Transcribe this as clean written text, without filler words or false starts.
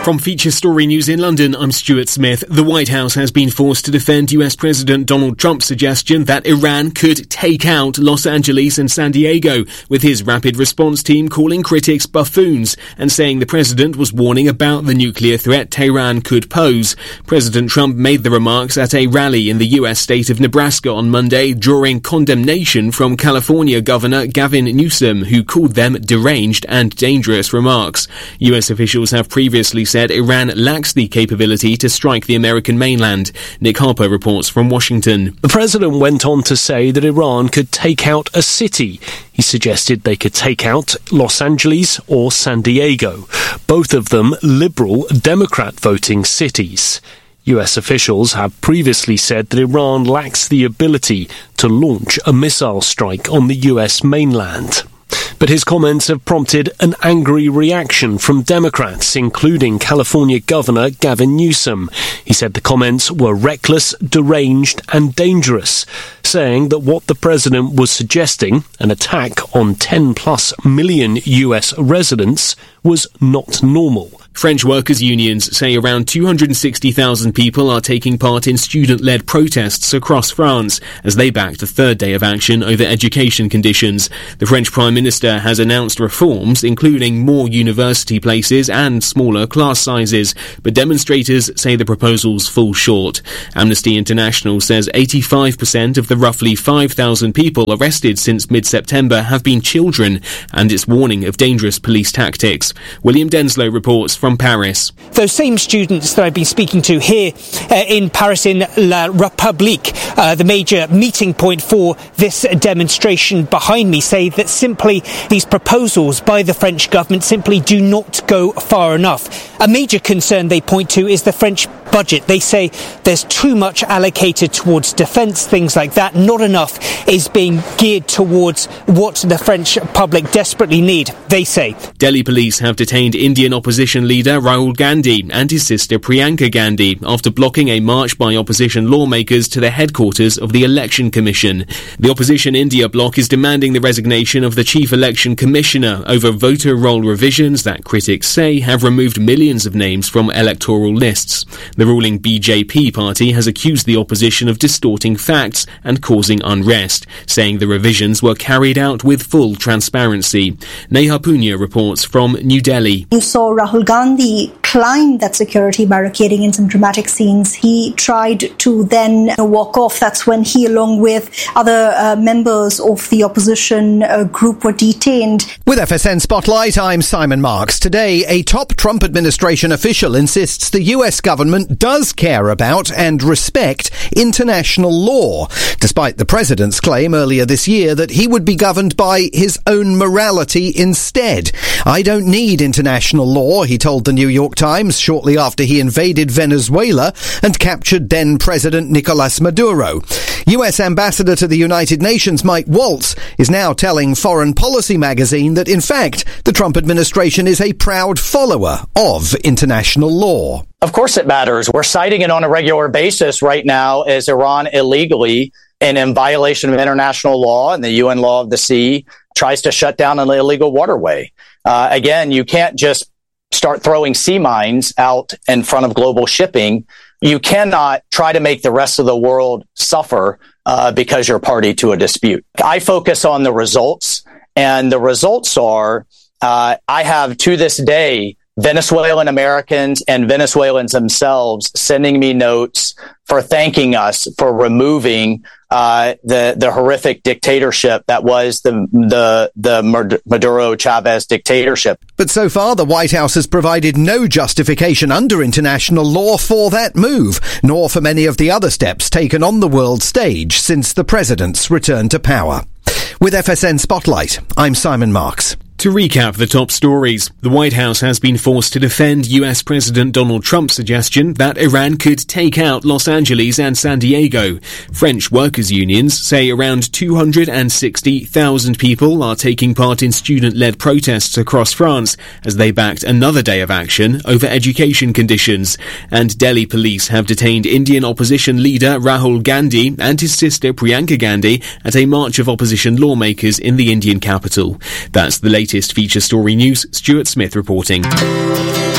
From Feature Story News in London, I'm Stuart Smith. The White House has been forced to defend US President Donald Trump's suggestion that Iran could take out Los Angeles and San Diego, with his rapid response team calling critics buffoons and saying the president was warning about the nuclear threat Tehran could pose. President Trump made the remarks at a rally in the US state of Nebraska on Monday, drawing condemnation from California Governor Gavin Newsom, who called them deranged and dangerous remarks. US officials have previously said Iran lacks the capability to strike the American mainland. Nick Harper reports from Washington. The president went on to say that Iran could take out a city. He suggested they could take out Los Angeles or San Diego, both of them liberal Democrat voting cities. US officials have previously said that Iran lacks the ability to launch a missile strike on the US mainland. But his comments have prompted an angry reaction from Democrats, including California Governor Gavin Newsom. He said the comments were reckless, deranged and dangerous, saying that what the president was suggesting, an attack on 10+ million US residents, was not normal. French workers' unions say around 260,000 people are taking part in student-led protests across France as they backed a third day of action over education conditions. The French Prime Minister has announced reforms, including more university places and smaller class sizes, but demonstrators say the proposals fall short. Amnesty International says 85% of the roughly 5,000 people arrested since mid-September have been children, and it's warning of dangerous police tactics. William Denslow reports from Paris. Those same students that I've been speaking to here in Paris in La République, the major meeting point for this demonstration behind me, say that simply these proposals by the French government simply do not go far enough. A major concern they point to is the French budget. They say there's too much allocated towards defence, things like that. Not enough is being geared towards what the French public desperately need, they say. Delhi police have detained Indian opposition leader Rahul Gandhi and his sister Priyanka Gandhi after blocking a march by opposition lawmakers to the headquarters of the Election Commission. The opposition India bloc is demanding the resignation of the chief election commissioner over voter roll revisions that critics say have removed millions of names from electoral lists. The ruling BJP party has accused the opposition of distorting facts and causing unrest, saying the revisions were carried out with full transparency. Neha Punya reports from New Delhi. You saw Rahul Gandhi climb that security barricading in some dramatic scenes. He tried to then walk off. That's when he, along with other members of the opposition group, were detained. With FSN Spotlight, I'm Simon Marks. Today, a top Trump administration official insists the US government does care about and respect international law, despite the president's claim earlier this year that he would be governed by his own morality instead. I don't need international law, he told the New York Times shortly after he invaded Venezuela and captured then-President Nicolas Maduro. US Ambassador to the United Nations Mike Waltz is now telling Foreign Policy magazine that, in fact, the Trump administration is a proud follower of international law. Of course it matters. We're citing it on a regular basis right now as Iran illegally and in violation of international law and the UN law of the sea tries to shut down an illegal waterway. Again, you can't just start throwing sea mines out in front of global shipping. You cannot try to make the rest of the world suffer because you're party to a dispute. I focus on the results, and the results are I have to this day Venezuelan Americans and Venezuelans themselves sending me notes for thanking us for removing the horrific dictatorship that was the Maduro-Chavez dictatorship. But so far, the White House has provided no justification under international law for that move, nor for many of the other steps taken on the world stage since the president's return to power. With FSN Spotlight, I'm Simon Marks. To recap the top stories, the White House has been forced to defend US President Donald Trump's suggestion that Iran could take out Los Angeles and San Diego. French workers' unions say around 260,000 people are taking part in student-led protests across France as they backed another day of action over education conditions. And Delhi police have detained Indian opposition leader Rahul Gandhi and his sister Priyanka Gandhi at a march of opposition lawmakers in the Indian capital. That's the latest feature story news. Stuart Smith reporting.